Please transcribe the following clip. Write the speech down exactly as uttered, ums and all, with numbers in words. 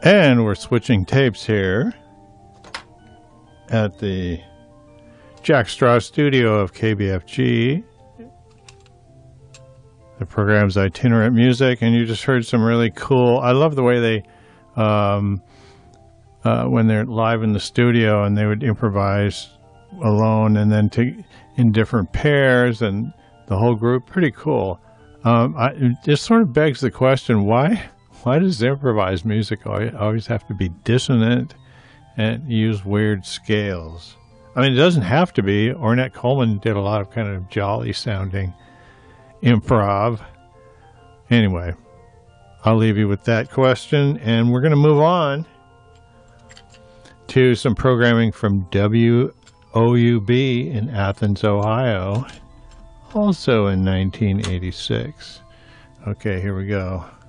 And we're switching tapes here at the Jack Straw studio of K B F G. The program's Itinerant Music, and you just heard some really cool, I love the way they, um, uh, when they're live in the studio and they would improvise alone and then to, in different pairs and the whole group, pretty cool. Um, I, it just sort of begs the question, why why does improvised music always have to be dissonant and use weird scales? I mean, it doesn't have to be. Ornette Coleman did a lot of kind of jolly sounding improv. Anyway, I'll leave you with that question, and we're going to move on to some programming from W O U B in Athens, Ohio, also in nineteen eighty-six. Okay, here we go.